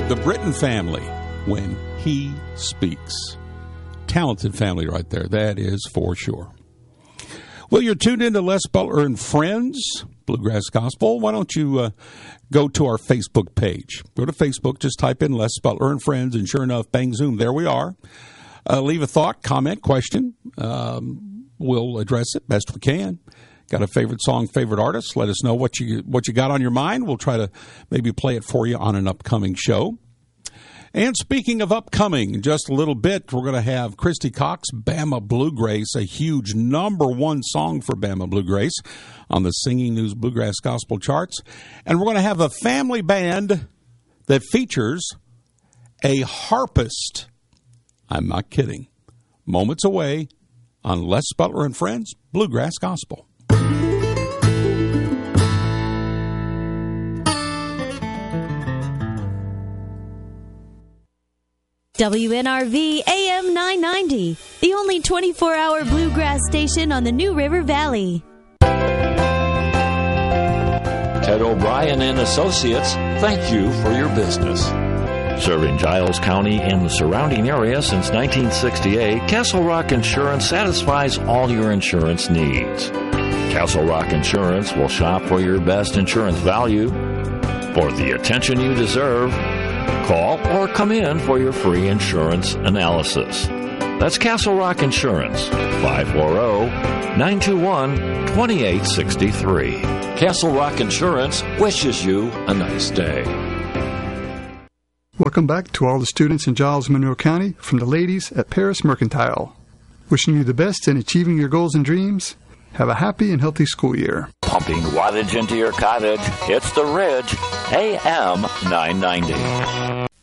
The Britton family, When He Speaks. Talented family right there, that is for sure. Well, you're tuned into Les Butler and Friends, Bluegrass Gospel. Why don't you go to our Facebook page? Go to Facebook, just type in Les Butler and Friends, and sure enough, bang, zoom, there we are. Leave a thought, comment, question. We'll address it best we can. Got a favorite song, favorite artist? Let us know what you got on your mind. We'll try to maybe play it for you on an upcoming show. And speaking of upcoming, in just a little bit, we're going to have Christy Cox, Bama Bluegrass, a huge #1 song for Bama Bluegrass on the Singing News Bluegrass Gospel charts. And we're going to have a family band that features a harpist. I'm not kidding. Moments away on Les Butler and Friends, Bluegrass Gospel. WNRV AM 990, the only 24-hour bluegrass station on the New River Valley. Ted O'Brien and Associates, thank you for your business. Serving Giles County and the surrounding area since 1968, Castle Rock Insurance satisfies all your insurance needs. Castle Rock Insurance will shop for your best insurance value. For the attention you deserve, call or come in for your free insurance analysis. That's Castle Rock Insurance, 540-921-2863. Castle Rock Insurance wishes you a nice day. Welcome back to all the students in Giles Monroe County from the ladies at Paris Mercantile. Wishing you the best in achieving your goals and dreams. Have a happy and healthy school year. Pumping wattage into your cottage, it's The Ridge, AM 990.